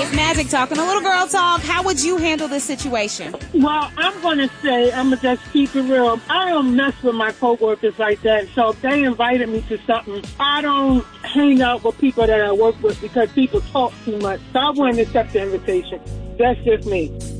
it's Magic talking a little girl talk. How would you handle this situation? Well, I'm going to say, I'm going to just keep it real. I don't mess with my coworkers like that. So if they invited me to something, I don't hang out with people that I work with because people talk too much. So I wouldn't accept the invitation. That's just me.